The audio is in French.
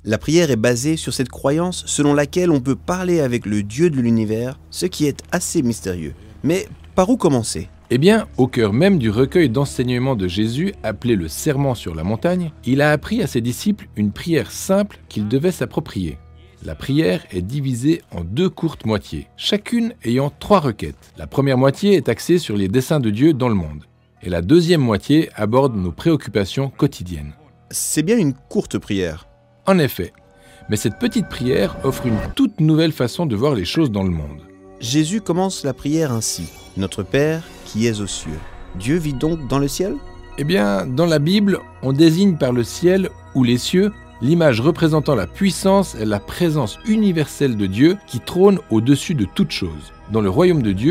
La prière est basée sur cette croyance selon laquelle on peut parler avec le Dieu de l'univers, ce qui est assez mystérieux. Mais par où commencer ? Eh bien, au cœur même du recueil d'enseignements de Jésus, appelé le Sermon sur la montagne, il a appris à ses disciples une prière simple qu'ils devaient s'approprier. La prière est divisée en 2 courtes moitiés, chacune ayant 3 requêtes. La première moitié est axée sur les desseins de Dieu dans le monde, et la deuxième moitié aborde nos préoccupations quotidiennes. C'est bien une courte prière. En effet, mais cette petite prière offre une toute nouvelle façon de voir les choses dans le monde. Jésus commence la prière ainsi. Notre Père qui es aux cieux. Dieu vit donc dans le ciel ? Eh bien, dans la Bible, on désigne par le ciel ou les cieux l'image représentant la puissance et la présence universelle de Dieu qui trône au-dessus de toute chose. Dans le royaume de Dieu,